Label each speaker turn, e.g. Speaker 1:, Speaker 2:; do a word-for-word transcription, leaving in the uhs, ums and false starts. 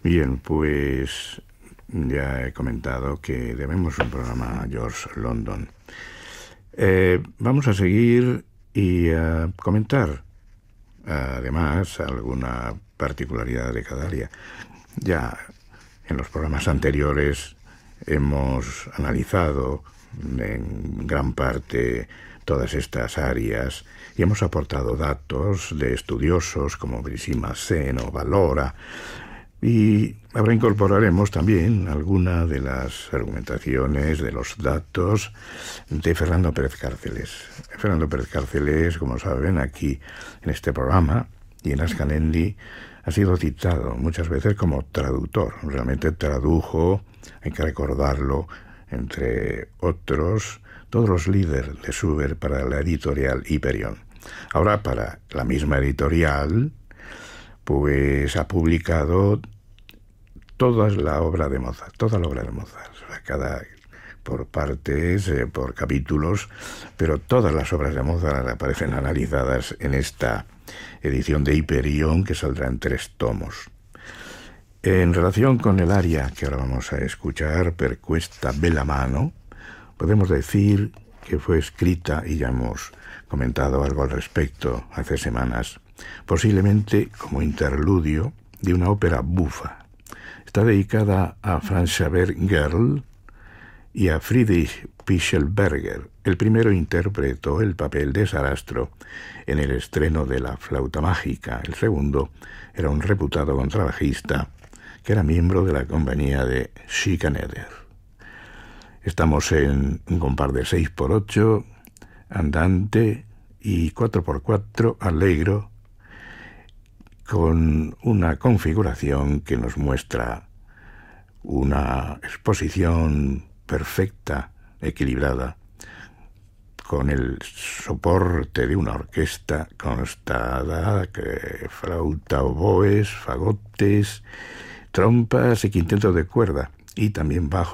Speaker 1: Bien, pues ya he comentado que debemos un programa a George London. Eh, vamos a seguir y a comentar, además, alguna particularidad de cada área. Ya en los programas anteriores hemos analizado en gran parte todas estas áreas y hemos aportado datos de estudiosos como Brigitte Sen o Valora, y ahora incorporaremos también alguna de las argumentaciones, de los datos de Fernando Pérez Cárceles. Fernando Pérez Cárceles, como saben, aquí en este programa y en Ascalendi ha sido citado muchas veces como traductor. Realmente tradujo, hay que recordarlo, entre otros, todos los líderes de Schubert para la editorial Hyperion. Ahora, para la misma editorial, pues ha publicado toda la obra de Mozart, toda la obra de Mozart, o sea, cada por partes, eh, por capítulos, pero todas las obras de Mozart aparecen analizadas en esta edición de Hyperion, que saldrá en tres tomos. En relación con el aria que ahora vamos a escuchar, Per questa bella mano, podemos decir que fue escrita, y ya hemos comentado algo al respecto hace semanas, posiblemente como interludio de una ópera bufa. Está dedicada a Franz Xaver Gerl y a Friedrich Pichelberger. El primero interpretó el papel de Sarastro en el estreno de La flauta mágica. El segundo era un reputado contrabajista que era miembro de la compañía de Schikaneder. Estamos en un compás de seis por ocho, andante y cuatro por cuatro, allegro, con una configuración que nos muestra una exposición perfecta, equilibrada, con el soporte de una orquesta constada, que flauta, oboes, fagotes, trompas y quinteto de cuerda, y también bajo